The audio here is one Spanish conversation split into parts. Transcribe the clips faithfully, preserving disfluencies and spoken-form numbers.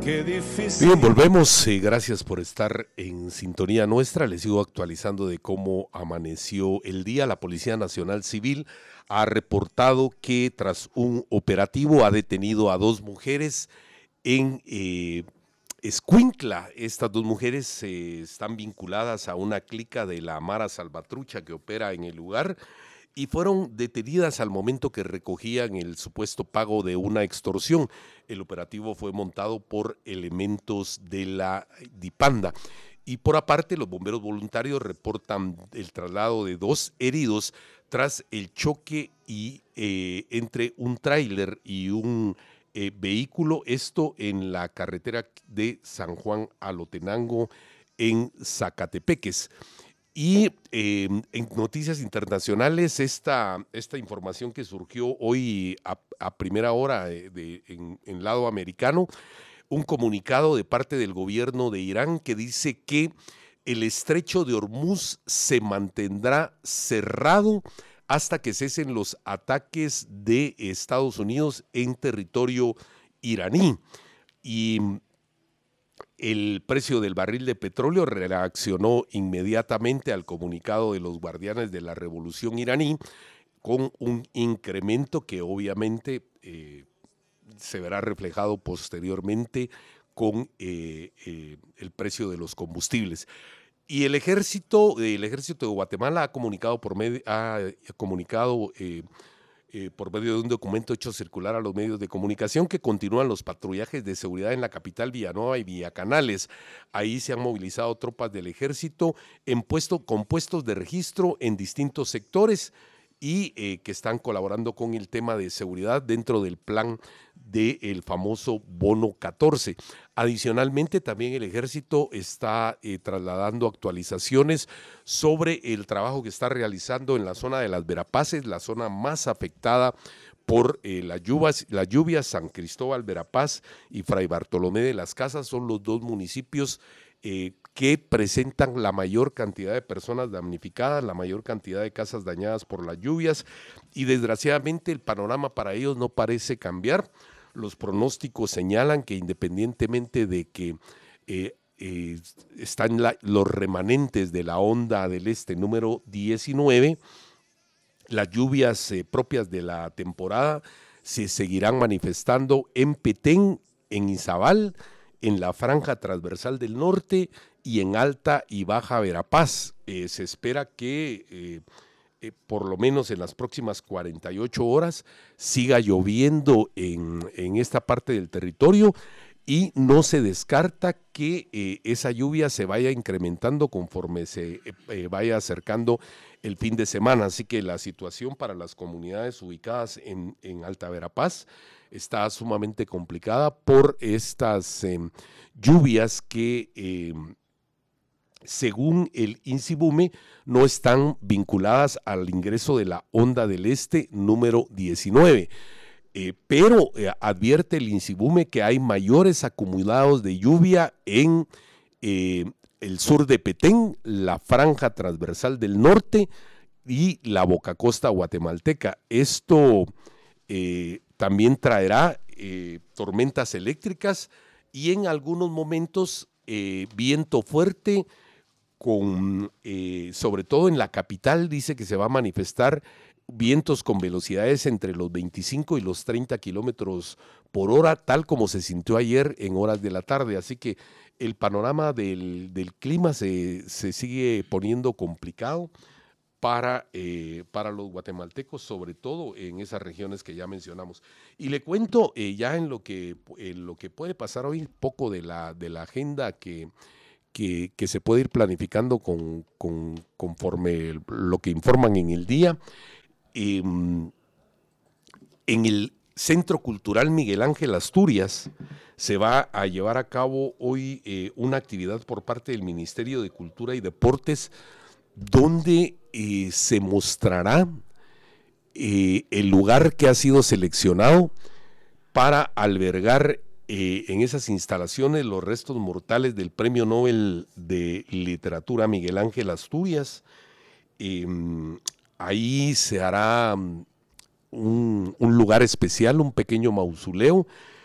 Qué difícil. Bien, volvemos. Eh, gracias por estar en sintonía nuestra. Les sigo actualizando de cómo amaneció el día. La Policía Nacional Civil ha reportado que tras un operativo ha detenido a dos mujeres en eh, Escuintla. Estas dos mujeres eh, están vinculadas a una clica de la Mara Salvatrucha que opera en el lugar y fueron detenidas al momento que recogían el supuesto pago de una extorsión. El operativo fue montado por elementos de la Dipanda. Y por aparte, los bomberos voluntarios reportan el traslado de dos heridos tras el choque y, eh, entre un tráiler y un eh, vehículo, esto en la carretera de San Juan a Lotenango, en Zacatepeques. Y eh, en noticias internacionales, esta, esta información que surgió hoy a, a primera hora de, de, en, en lado americano, un comunicado de parte del gobierno de Irán que dice que el estrecho de Hormuz se mantendrá cerrado hasta que cesen los ataques de Estados Unidos en territorio iraní. Y el precio del barril de petróleo reaccionó inmediatamente al comunicado de los guardianes de la revolución iraní con un incremento que obviamente eh, se verá reflejado posteriormente con eh, eh, el precio de los combustibles. Y el ejército, el ejército de Guatemala ha comunicado por medio, ha comunicado eh, Eh, por medio de un documento hecho circular a los medios de comunicación que continúan los patrullajes de seguridad en la capital Villanueva y Villacanales. Ahí se han movilizado tropas del ejército en puesto, con puestos de registro en distintos sectores y eh, que están colaborando con el tema de seguridad dentro del plan del famoso Bono catorce. Adicionalmente, también el ejército está eh, trasladando actualizaciones sobre el trabajo que está realizando en la zona de las Verapaces, la zona más afectada por eh, las lluvias, las lluvias. San Cristóbal, Verapaz y Fray Bartolomé de las Casas son los dos municipios eh, que presentan la mayor cantidad de personas damnificadas, la mayor cantidad de casas dañadas por las lluvias, y desgraciadamente el panorama para ellos no parece cambiar. Los pronósticos señalan que independientemente de que eh, eh, están la, los remanentes de la onda del este número diecinueve, las lluvias eh, propias de la temporada se seguirán manifestando en Petén, en Izabal, en la franja transversal del norte y en Alta y Baja Verapaz. Eh, se espera que eh, eh, por lo menos en las próximas cuarenta y ocho horas siga lloviendo en, en esta parte del territorio y no se descarta que eh, esa lluvia se vaya incrementando conforme se eh, vaya acercando el fin de semana. Así que la situación para las comunidades ubicadas en, en Alta Verapaz está sumamente complicada por estas eh, lluvias que eh, según el INSIBUME no están vinculadas al ingreso de la onda del este número diecinueve. Eh, pero eh, advierte el INSIBUME que hay mayores acumulados de lluvia en eh, el sur de Petén, la franja transversal del norte y la bocacosta guatemalteca. Esto eh, también traerá eh, tormentas eléctricas y en algunos momentos eh, viento fuerte, con eh, sobre todo en la capital dice que se va a manifestar vientos con velocidades entre los veinticinco y los treinta kilómetros por hora, tal como se sintió ayer en horas de la tarde. Así que el panorama del, del clima se, se sigue poniendo complicado para, eh, para los guatemaltecos, sobre todo en esas regiones que ya mencionamos. Y le cuento eh, ya en lo, que, en lo que puede pasar hoy, poco de la, de la agenda que... Que, que se puede ir planificando con, con, conforme lo que informan en el día. Eh, en el Centro Cultural Miguel Ángel Asturias se va a llevar a cabo hoy eh, una actividad por parte del Ministerio de Cultura y Deportes donde eh, se mostrará eh, el lugar que ha sido seleccionado para albergar Eh, en esas instalaciones los restos mortales del Premio Nobel de Literatura Miguel Ángel Asturias. Eh, ahí se hará un, un lugar especial, un pequeño mausoleo,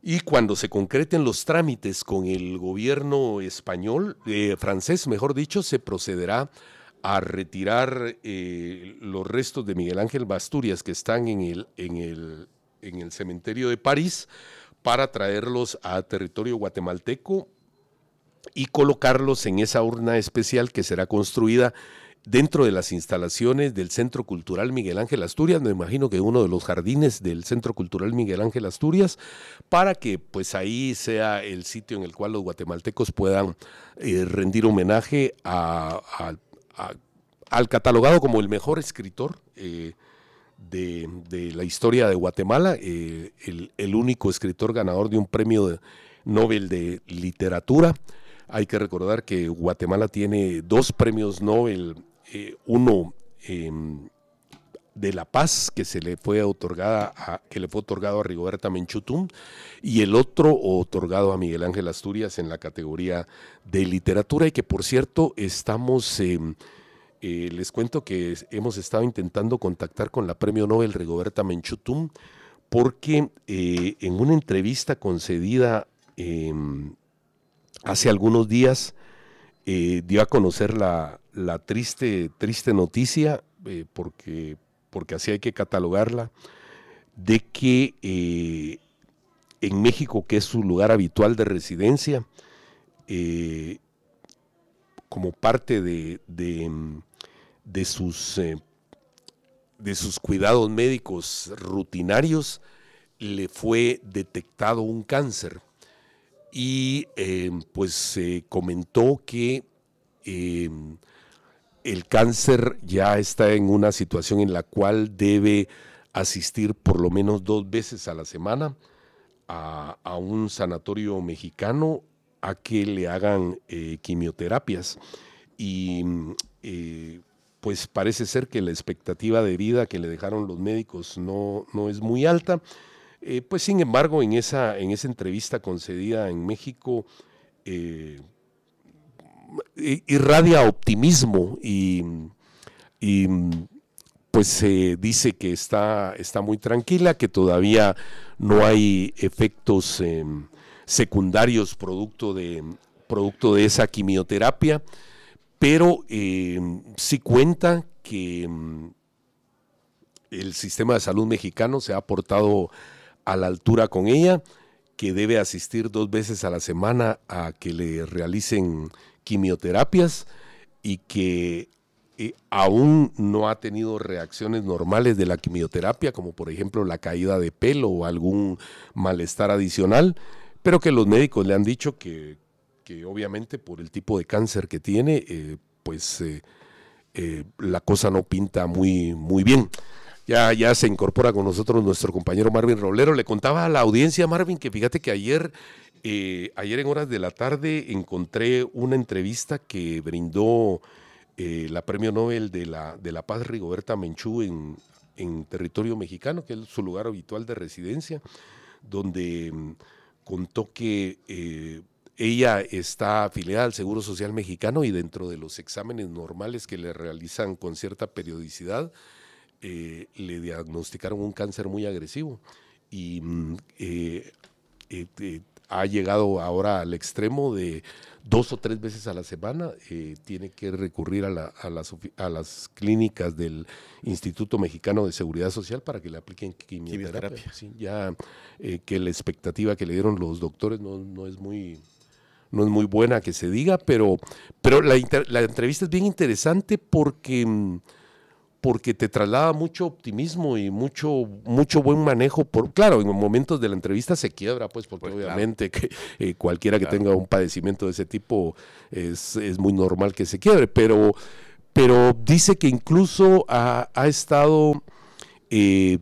Y cuando se concreten los trámites con el gobierno español, eh, francés, mejor dicho, se procederá a retirar eh, los restos de Miguel Ángel Asturias que están en el, en, el, en el cementerio de París para traerlos a territorio guatemalteco y colocarlos en esa urna especial que será construida dentro de las instalaciones del Centro Cultural Miguel Ángel Asturias, me imagino que uno de los jardines del Centro Cultural Miguel Ángel Asturias, para que pues ahí sea el sitio en el cual los guatemaltecos puedan eh, rendir homenaje a, a, a, al catalogado como el mejor escritor eh, de, de la historia de Guatemala, eh, el, el único escritor ganador de un premio de Nobel de Literatura. Hay que recordar que Guatemala tiene dos premios Nobel, eh, uno eh, de la paz que se le fue otorgada a, que le fue otorgado a Rigoberta Menchú Tum, y el otro otorgado a Miguel Ángel Asturias en la categoría de literatura, y que por cierto estamos eh, eh, les cuento que hemos estado intentando contactar con la premio Nobel Rigoberta Menchú Tum porque eh, en una entrevista concedida eh, hace algunos días eh, dio a conocer la, la triste, triste noticia, eh, porque, porque así hay que catalogarla, de que eh, en México, que es su lugar habitual de residencia, eh, como parte de, de, de, sus, eh, de sus cuidados médicos rutinarios, le fue detectado un cáncer. Y eh, pues se eh, comentó que eh, el cáncer ya está en una situación en la cual debe asistir por lo menos dos veces a la semana a, a un sanatorio mexicano a que le hagan eh, quimioterapias. Y eh, pues parece ser que la expectativa de vida que le dejaron los médicos no, no es muy alta. Eh, pues sin embargo, en esa, en esa entrevista concedida en México, eh, irradia optimismo y, y pues se eh, dice que está, está muy tranquila, que todavía no hay efectos eh, secundarios producto de, producto de esa quimioterapia, pero eh, sí cuenta que mm, el sistema de salud mexicano se ha portado a la altura con ella, que debe asistir dos veces a la semana a que le realicen quimioterapias y que eh, aún no ha tenido reacciones normales de la quimioterapia, como por ejemplo la caída de pelo o algún malestar adicional, pero que los médicos le han dicho que, que obviamente por el tipo de cáncer que tiene, eh, pues eh, eh, la cosa no pinta muy, muy bien. Ya, ya se incorpora con nosotros nuestro compañero Marvin Roblero. Le contaba a la audiencia, Marvin, que fíjate que ayer, eh, ayer en horas de la tarde encontré una entrevista que brindó eh, la Premio Nobel de la, de la Paz Rigoberta Menchú en, en territorio mexicano, que es su lugar habitual de residencia, donde mm, contó que eh, ella está afiliada al Seguro Social Mexicano y dentro de los exámenes normales que le realizan con cierta periodicidad, Eh, le diagnosticaron un cáncer muy agresivo y eh, eh, eh, ha llegado ahora al extremo de dos o tres veces a la semana, eh, tiene que recurrir a, la, a, las, a las clínicas del Instituto Mexicano de Seguridad Social para que le apliquen quimioterapia. quimioterapia. Sí, ya eh, que la expectativa que le dieron los doctores no, no es muy... no es muy buena que se diga, pero, pero la, inter, la entrevista es bien interesante porque... porque te traslada mucho optimismo y mucho, mucho buen manejo. Por, claro, en momentos de la entrevista se quiebra, pues, porque pues, obviamente claro. que, eh, cualquiera que claro. tenga un padecimiento de ese tipo es, es muy normal que se quiebre, pero, pero dice que incluso ha, ha estado... Eh,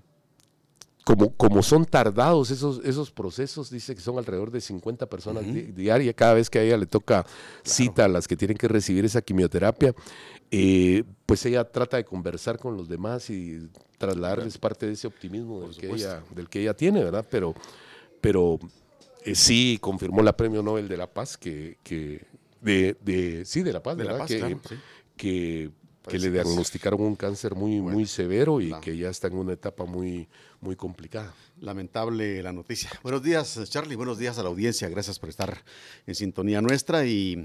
Como, como son tardados esos, esos procesos, dice que son alrededor de cincuenta personas uh-huh. di- diarias, cada vez que a ella le toca claro. cita a las que tienen que recibir esa quimioterapia, eh, pues ella trata de conversar con los demás y trasladarles claro. parte de ese optimismo del que, ella, del que ella tiene, ¿verdad? Pero, pero eh, sí confirmó la Premio Nobel de la Paz, que, que de, de, sí, de la Paz, de ¿verdad? La Paz, que, claro, sí. que que le diagnosticaron un cáncer muy, bueno, muy severo y la, que ya está en una etapa muy, muy complicada. Lamentable la noticia. Buenos días, Charlie, buenos días a la audiencia, gracias por estar en sintonía nuestra y...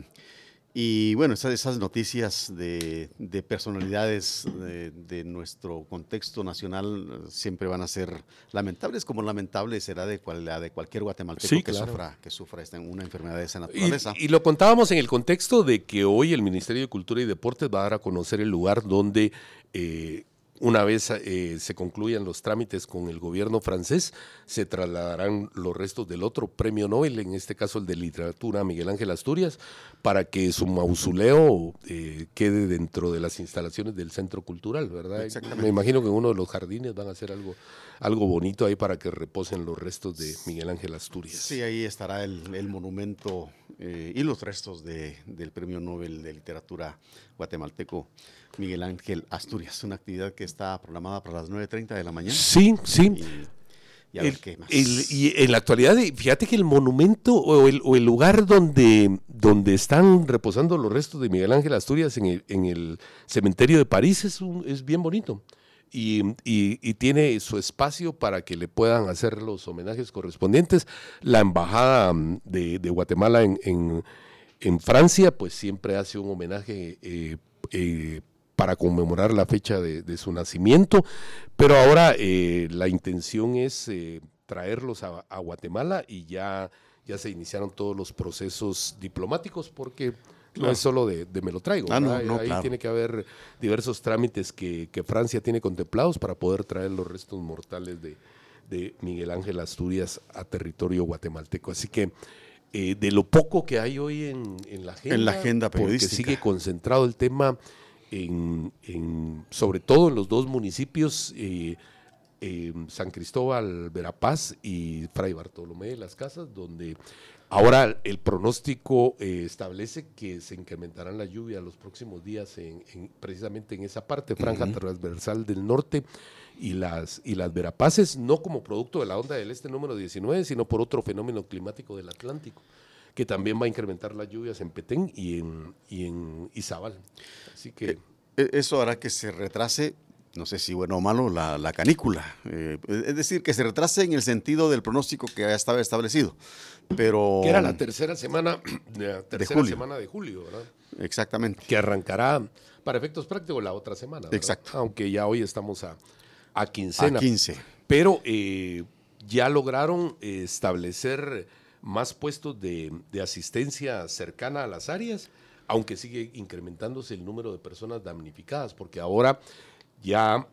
Y bueno, esas, esas noticias de, de personalidades de, de nuestro contexto nacional siempre van a ser lamentables, como lamentable será de, cual, de cualquier guatemalteco sí, que, claro. sufra, que sufra esta, una enfermedad de esa naturaleza. Y, y lo contábamos en el contexto de que hoy el Ministerio de Cultura y Deportes va a dar a conocer el lugar donde... Eh, Una vez eh, se concluyan los trámites con el gobierno francés, se trasladarán los restos del otro premio Nobel, en este caso el de literatura Miguel Ángel Asturias, para que su mausoleo eh, quede dentro de las instalaciones del Centro Cultural, ¿verdad? Exactamente. Me imagino que en uno de los jardines van a hacer algo, algo bonito ahí para que reposen los restos de Miguel Ángel Asturias. Sí, ahí estará el, el monumento eh, y los restos de, del premio Nobel de literatura guatemalteco Miguel Ángel Asturias, una actividad que está programada para las nueve treinta de la mañana. Sí, sí. Y, y a el, ver qué más. El, y en la actualidad, fíjate que el monumento o el, o el lugar donde, donde están reposando los restos de Miguel Ángel Asturias en el, en el cementerio de París es, un, es bien bonito. Y, y, y tiene su espacio para que le puedan hacer los homenajes correspondientes. La embajada de, de Guatemala en, en, en Francia, pues siempre hace un homenaje eh, eh, para conmemorar la fecha de, de su nacimiento, pero ahora eh, la intención es eh, traerlos a, a Guatemala y ya, ya se iniciaron todos los procesos diplomáticos porque no es solo de, de me lo traigo, ah, no, no, ahí claro. tiene que haber diversos trámites que, que Francia tiene contemplados para poder traer los restos mortales de, de Miguel Ángel Asturias a territorio guatemalteco, así que eh, de lo poco que hay hoy en, en la agenda, en la agenda periodística, porque sigue concentrado el tema En, en, sobre todo en los dos municipios, eh, eh, San Cristóbal, Verapaz y Fray Bartolomé de las Casas, donde ahora el pronóstico eh, establece que se incrementarán las lluvias los próximos días, en, en, precisamente en esa parte, franja uh-huh. transversal del norte, y las, y las Verapaces, no como producto de la onda del este número diecinueve, sino por otro fenómeno climático del Atlántico, que también va a incrementar las lluvias en Petén y en, y en Izabal. Así que eso hará que se retrase, no sé si bueno o malo, la, la canícula. Eh, es decir, que se retrase en el sentido del pronóstico que ya estaba establecido. Pero que era la tercera semana, la tercera de julio. semana de julio, ¿verdad? Exactamente. Que arrancará, para efectos prácticos, la otra semana, ¿verdad? Exacto. Aunque ya hoy estamos a, a quincena. A quince. Pero eh, ya lograron eh, establecer más puestos de, de asistencia cercana a las áreas, aunque sigue incrementándose el número de personas damnificadas, porque ahora ya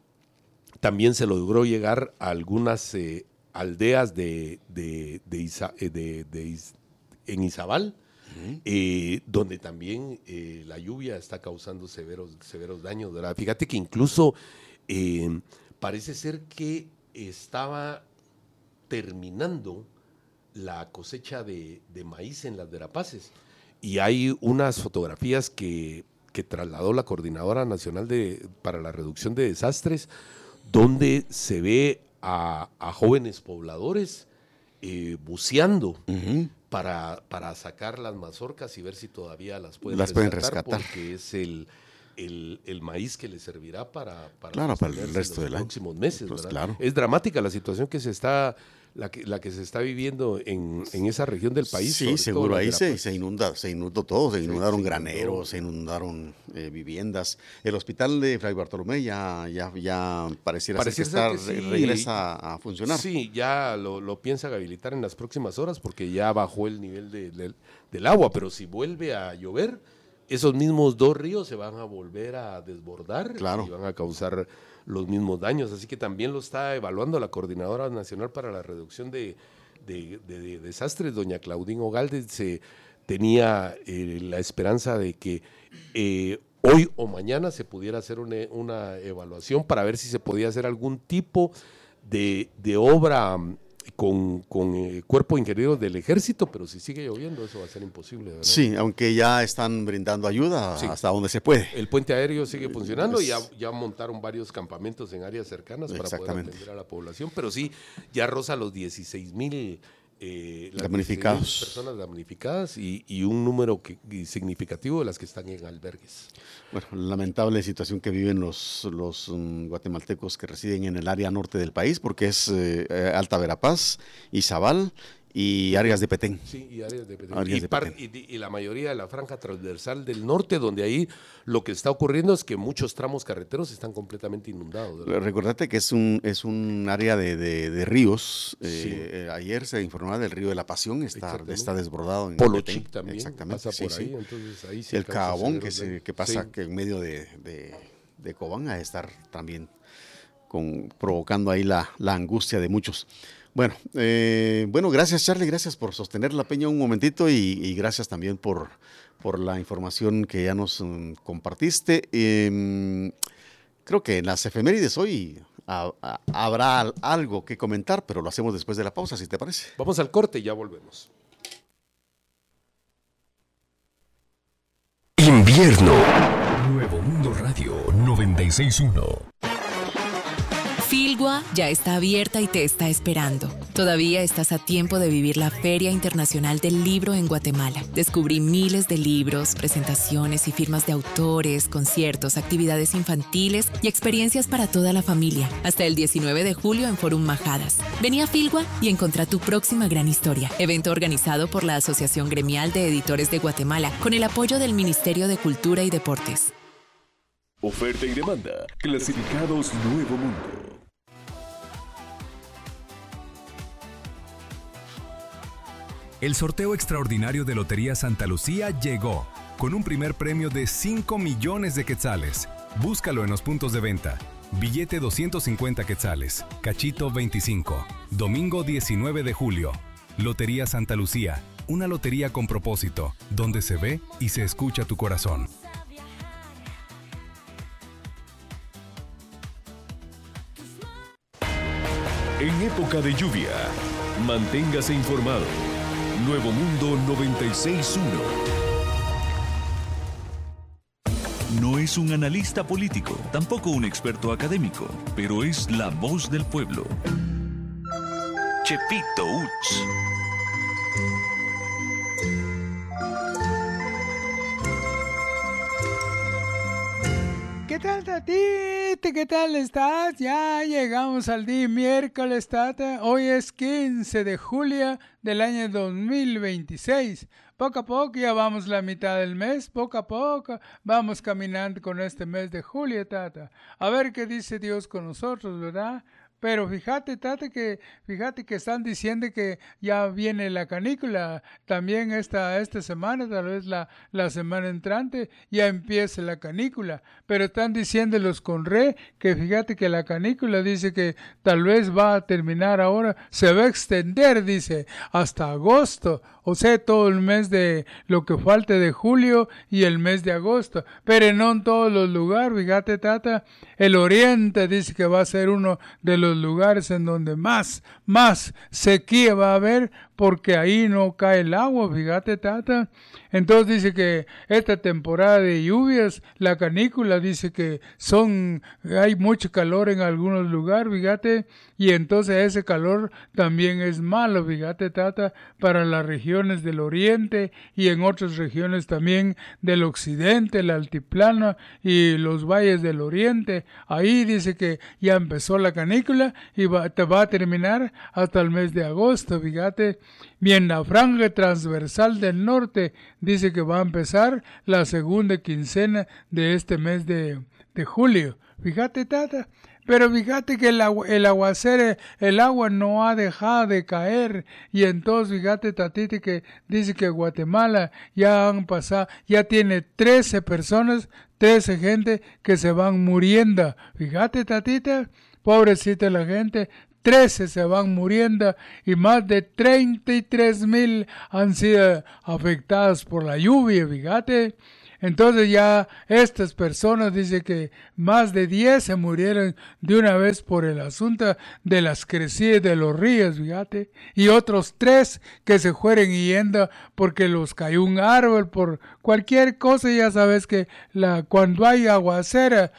también se logró llegar a algunas eh, aldeas de, de, de, Isa, de, de, de en Izabal, uh-huh. eh, donde también eh, la lluvia está causando severos, severos daños, ¿verdad? Fíjate que incluso eh, parece ser que estaba terminando la cosecha de, de maíz en las Verapaces. Y hay unas fotografías que, que trasladó la Coordinadora Nacional de, para la Reducción de Desastres, donde se ve a, a jóvenes pobladores eh, buceando uh-huh. para, para sacar las mazorcas y ver si todavía las pueden, las rescatar, pueden rescatar, porque es el, el, el maíz que les servirá para, para, claro, para el resto los del próximos año. meses. Pues, ¿verdad? claro. Es dramática la situación que se está... La que, la que se está viviendo en, en esa región del país. Sí, seguro, ahí se, se inunda, se inundó todo, se inundaron sí, graneros, se inundaron eh, viviendas. El hospital de Fray Bartolomé ya, ya, ya pareciera, pareciera ser que, está, que sí, regresa a funcionar. Sí, ya lo, lo piensan habilitar en las próximas horas porque ya bajó el nivel de, de, del agua, pero si vuelve a llover, esos mismos dos ríos se van a volver a desbordar, claro. y van a causar los mismos daños, así que también lo está evaluando la Coordinadora Nacional para la Reducción de, de, de, de Desastres, doña Claudín Ogalde. Se tenía eh, la esperanza de que eh, hoy o mañana se pudiera hacer una, una evaluación para ver si se podía hacer algún tipo de, de obra con, con eh, cuerpo ingeniero del ejército, pero si sigue lloviendo eso va a ser imposible, ¿verdad? Sí, aunque ya están brindando ayuda sí. hasta donde se puede. El puente aéreo sigue funcionando es... y ya, ya montaron varios campamentos en áreas cercanas para poder atender a la población, pero sí, ya roza los dieciséis mil eh, las damnificados. personas damnificadas y, y un número que, y significativo de las que están en albergues. Bueno, lamentable situación que viven los, los um, guatemaltecos que residen en el área norte del país, porque es eh, Alta Verapaz, Izabal y áreas de Petén. Sí, y áreas de Petén. Áreas Y, de par, Petén. y, y la mayoría de la franja transversal del norte, donde ahí lo que está ocurriendo es que muchos tramos carreteros están completamente inundados, ¿verdad? Recordate que es un, es un área de, de, de ríos. Eh, Sí. eh, ayer se informaba del río de la Pasión, está, Exactamente. está desbordado en Polochic Petén. también Exactamente, pasa por sí, ahí, sí. entonces ahí sí El causa Cabón severos que, se, daños. que pasa Sí. que en medio de, de, de Cobán a estar también con, provocando ahí la, la angustia de muchos. Bueno, eh, bueno, gracias Charlie, gracias por sostener la peña un momentito y, y gracias también por, por la información que ya nos um, compartiste. Eh, creo que en las efemérides hoy a, a, habrá algo que comentar, pero lo hacemos después de la pausa, si te parece. Vamos al corte y ya volvemos. Invierno. Nuevo Mundo Radio noventa y seis punto uno. Filgua ya está abierta y te está esperando. Todavía estás a tiempo de vivir la Feria Internacional del Libro en Guatemala. Descubrí miles de libros, presentaciones y firmas de autores, conciertos, actividades infantiles y experiencias para toda la familia. Hasta el diecinueve de julio en Forum Majadas. Vení a Filgua y encontrá tu próxima gran historia. Evento organizado por la Asociación Gremial de Editores de Guatemala con el apoyo del Ministerio de Cultura y Deportes. Oferta y demanda. Clasificados Nuevo Mundo. El sorteo extraordinario de Lotería Santa Lucía llegó, con un primer premio de cinco millones de quetzales. Búscalo en los puntos de venta. Billete doscientos cincuenta quetzales, cachito veinticinco. Domingo diecinueve de julio. Lotería Santa Lucía, una lotería con propósito, donde se ve y se escucha tu corazón. En época de lluvia, manténgase informado. Nuevo Mundo noventa y seis punto uno. No es un analista político, tampoco un experto académico, pero es la voz del pueblo. Chepito Uts. ¿Qué tal, Tatite? ¿Qué tal estás? Ya llegamos al día miércoles, Tata. Hoy es quince de julio del año dos mil veintiséis. Poco a poco ya vamos la mitad del mes, poco a poco vamos caminando con este mes de julio, Tata. A ver qué dice Dios con nosotros, ¿verdad? Pero fíjate, Tata, que fíjate que están diciendo que ya viene la canícula. También esta, esta semana, tal vez la, la semana entrante, ya empieza la canícula. Pero están diciendo los Conre que fíjate que la canícula dice que tal vez va a terminar ahora, se va a extender, dice, hasta agosto. O sea, todo el mes de lo que falte de julio y el mes de agosto. Pero no en todos los lugares, fíjate, Tata. El oriente dice que va a ser uno de los lugares en donde más, más sequía va a haber, porque ahí no cae el agua, fíjate, Tata. Entonces dice que esta temporada de lluvias, la canícula dice que son, hay mucho calor en algunos lugares, fíjate, y entonces ese calor también es malo, fíjate, Tata, para las regiones del oriente y en otras regiones también del occidente, el altiplano y los valles del oriente. Ahí dice que ya empezó la canícula y va, te va a terminar hasta el mes de agosto, fíjate. Bien, la franja transversal del norte dice que va a empezar la segunda quincena de este mes de, de julio. Fíjate, Tata. Pero fíjate que el, agua, el aguacero, el agua no ha dejado de caer. Y entonces, fíjate, Tatita, que dice que Guatemala ya han pasado, ya tiene trece personas, trece gente que se van muriendo. Fíjate, Tatita, pobrecita la gente. trece se van muriendo y más de treinta y tres mil han sido afectadas por la lluvia, fíjate. Entonces ya estas personas dicen que más de diez se murieron de una vez por el asunto de las crecidas de los ríos, fíjate. Y otros tres que se fueron yendo porque los cayó un árbol por cualquier cosa. Ya sabes que la, cuando hay aguacera,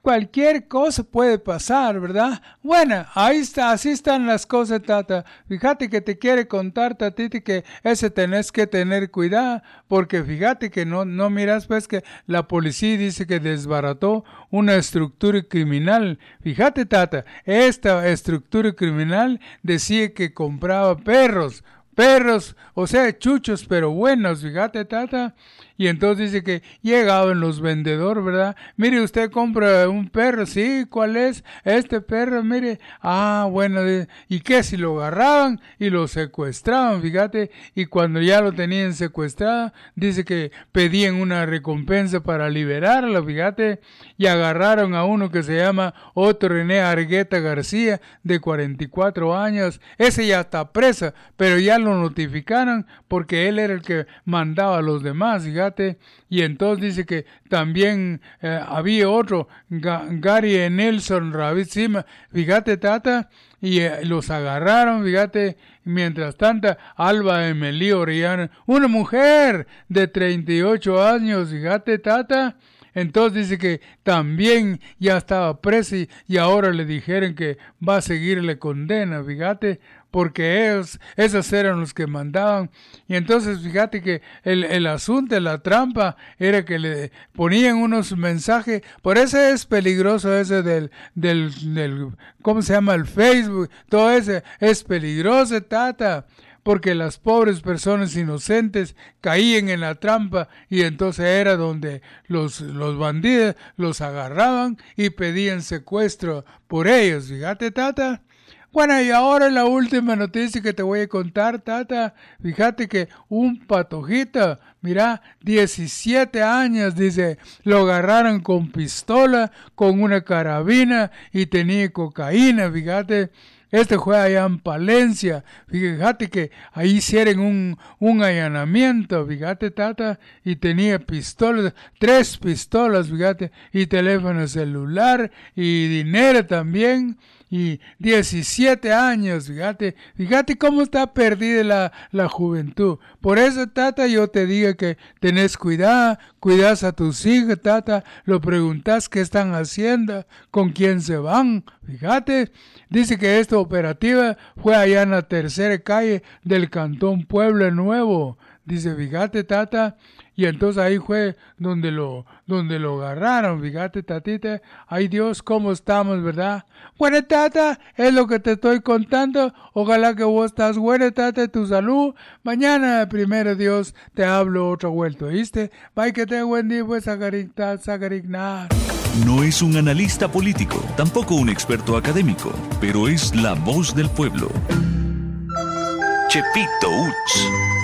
cualquier cosa puede pasar, ¿verdad? Bueno, ahí está, así están las cosas, tata. Fíjate que te quiere contar, tatita, que ese tenés que tener cuidado, porque fíjate que no, no miras, pues, que la policía dice que desbarató una estructura criminal. Fíjate, tata, esta estructura criminal decía que compraba perros, perros, o sea, chuchos, pero buenos, fíjate, tata. Y entonces dice que llegaban los vendedores, ¿verdad? Mire, usted compra un perro, sí, ¿cuál es? Este perro, mire, ah, bueno, ¿y qué? Si lo agarraban y lo secuestraban, fíjate, y cuando ya lo tenían secuestrado, dice que pedían una recompensa para liberarlo, fíjate, y agarraron a uno que se llama Otto René Argueta García, de cuarenta y cuatro años, ese ya está preso, pero ya lo notificaron porque él era el que mandaba a los demás, fíjate. Y entonces dice que también eh, había otro, Ga- Gary Nelson Ravizima, fíjate, tata, y eh, los agarraron, fíjate. Mientras tanto, Alba Emilio Orellana, una mujer de treinta y ocho años, fíjate, tata. Entonces dice que también ya estaba presa y, y ahora le dijeron que va a seguirle condena, fíjate, porque ellos, esos eran los que mandaban. Y entonces fíjate que el, el asunto, la trampa, era que le ponían unos mensajes. Por eso es peligroso ese del, del, del ¿cómo se llama? El Facebook, todo ese es peligroso, tata. Porque las pobres personas inocentes caían en la trampa y entonces era donde los, los bandidos los agarraban y pedían secuestro por ellos. Fíjate, tata. Bueno, y ahora la última noticia que te voy a contar, tata. Fíjate que un patojito, mira, diecisiete años, dice, lo agarraron con pistola, con una carabina y tenía cocaína, fíjate. Este fue allá en Palencia, fíjate que ahí hicieron un, un allanamiento, fíjate, tata, y tenía pistolas, tres pistolas, fíjate, y teléfono celular, y dinero también, y diecisiete años, fíjate, fíjate cómo está perdida la, la juventud. Por eso, tata, yo te digo que tenés cuidado, cuidas a tus hijos, tata, lo preguntas qué están haciendo, con quién se van, fíjate. Dice que esta operativa fue allá en la tercera calle del Cantón Pueblo Nuevo. Dice, fíjate, tata, y entonces ahí fue donde lo, donde lo agarraron, fíjate, tatita. Ay, Dios, cómo estamos, ¿verdad? Bueno, tata, es lo que te estoy contando. Ojalá que vos estás buena, tata, tu salud. Mañana, primero Dios, te hablo otra vuelta, ¿oíste? Bye, que tenga buen día, pues, sacarignar, sacarignar. No es un analista político, tampoco un experto académico, pero es la voz del pueblo. Chepito Uch.